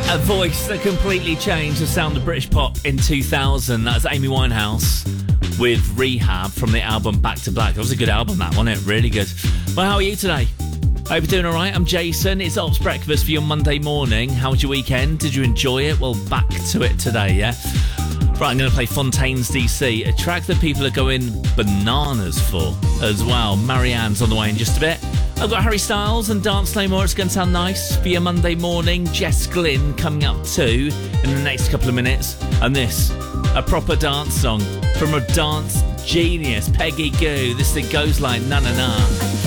A voice that completely changed the sound of British pop in 2000. That's Amy Winehouse with Rehab from the album Back to Black. That was a good album, that, wasn't it? Really good. Well, how are you today? Hope you're doing all right. I'm Jason. It's Ops Breakfast for your Monday morning. How was your weekend? Did you enjoy it? Well, back to it today, yeah? Right, I'm going to play Fontaines DC, a track that people are going bananas for as well. Marianne's on the way in just a bit. I've got Harry Styles and Dance No More. It's going to sound nice for your Monday morning. Jess Glynn coming up too in the next couple of minutes. And this, a proper dance song from a dance genius, Peggy Gou. This thing goes like na na na.